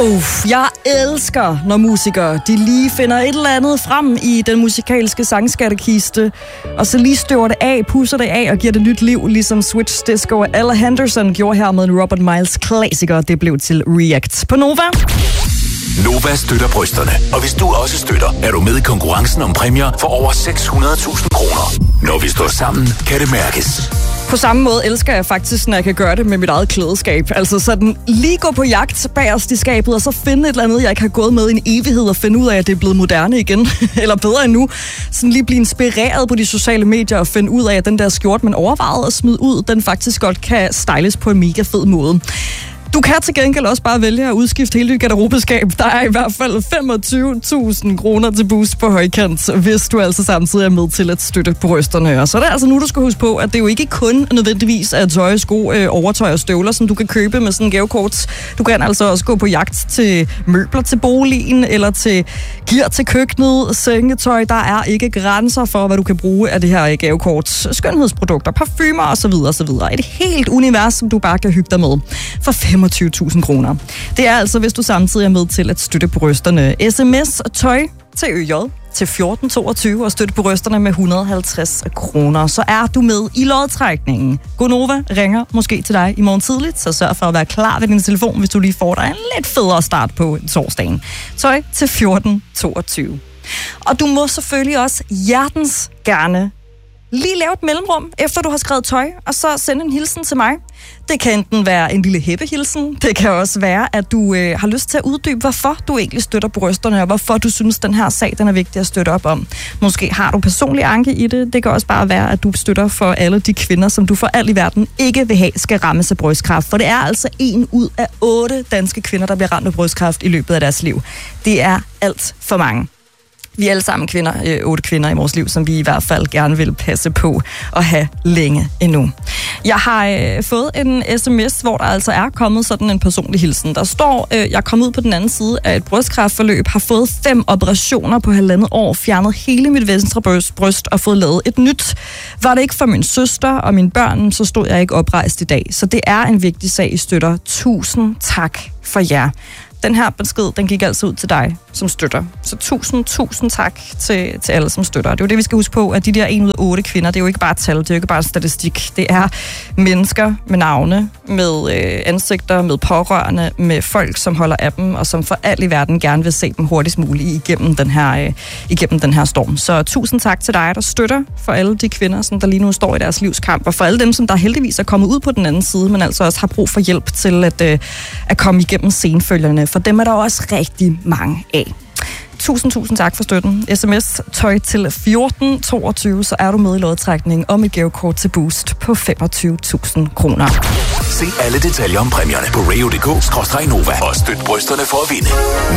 Jeg elsker, når musikere de lige finder et eller andet frem i den musikalske sangskattekiste, og så lige støver det af, pusser det af og giver det nyt liv, ligesom Switch Disco og Ella Henderson gjorde her med en Robert Miles klassiker. Det blev til React på Nova. Nova støtter brysterne, og hvis du også støtter, er du med i konkurrencen om præmier for over 600.000 kroner. Når vi står sammen, kan det mærkes. På samme måde elsker jeg faktisk, når jeg kan gøre det med mit eget klædeskab. Altså sådan lige gå på jagt bagerst i skabet, og så finde et eller andet, jeg ikke har gået med i en evighed, og finde ud af, at det er blevet moderne igen. Eller bedre endnu, sådan lige blive inspireret på de sociale medier, og finde ud af, at den der skjort, man overvejede at smide ud, den faktisk godt kan styles på en mega fed måde. Du kan til gengæld også bare vælge at udskifte hele dit garderobeskab. Der er i hvert fald 25.000 kroner til boost på højkant, hvis du altså samtidig er med til at støtte brysterne. Og så er det altså nu, du skal huske på, at det jo ikke kun nødvendigvis er tøj, sko, overtøj og støvler, som du kan købe med sådan en gavekort. Du kan altså også gå på jagt til møbler til boligen, eller til gear til køkkenet, sengetøj. Der er ikke grænser for, hvad du kan bruge af det her gavekort. Skønhedsprodukter, parfumer osv. osv. Et helt univers, som du bare kan hygge dig med. For 25.000 kroner. Det er altså, hvis du samtidig er med til at støtte brysterne. SMS tøj til ØJ til 1422 og støtte brysterne med 150 kroner. Så er du med i lodtrækningen. Gonova ringer måske til dig i morgen tidligt, så sørg for at være klar ved din telefon, hvis du lige får dig en lidt federe start på torsdagen. Tøj til 1422. Og du må selvfølgelig også hjertens gerne lige lave et mellemrum, efter du har skrevet tøj, og så sende en hilsen til mig. Det kan enten være en lille hæppehilsen. Det kan også være, at du har lyst til at uddybe, hvorfor du egentlig støtter brysterne, og hvorfor du synes, den her sag den er vigtig at støtte op om. Måske har du personlig anke i det. Det kan også bare være, at du støtter for alle de kvinder, som du for alt i verden ikke vil have, skal rammes af brystkræft. For det er altså 1 ud af 8 danske kvinder, der bliver ramt af brystkræft i løbet af deres liv. Det er alt for mange. Vi er alle sammen kvinder, 8 kvinder i vores liv, som vi i hvert fald gerne vil passe på at have længe endnu. Jeg har fået en sms, hvor der altså er kommet sådan en personlig hilsen. Der står, jeg er kommet ud på den anden side af et brystkræftforløb, har fået 5 operationer på 1,5 år, fjernet hele mit venstre bryst og fået lavet et nyt. Var det ikke for min søster og mine børn, så stod jeg ikke oprejst i dag. Så det er en vigtig sag, I støtter. Tusind tak for jer. Den her besked, den gik altså ud til dig, som støtter. Så tusind tak til alle, som støtter. Det er jo det, vi skal huske på, at de der 1 ud af 8 kvinder, det er jo ikke bare tal, det er jo ikke bare statistik. Det er mennesker med navne, med ansigter, med pårørende, med folk, som holder af dem, og som for alt i verden gerne vil se dem hurtigst muligt igennem den her storm. Så tusind tak til dig, der støtter for alle de kvinder, som der lige nu står i deres livskamp, og for alle dem, som der heldigvis er kommet ud på den anden side, men altså også har brug for hjælp til at komme igennem senfølgerne. For dem er der også rigtig mange af. Tusind tak for støtten. SMS tøj til 1422, så er du med i lodtrækningen om et gavekort til boost på 25.000 kroner. Se alle detaljer om præmierne på radio.dk/Nova og støt brysterne for at vinde.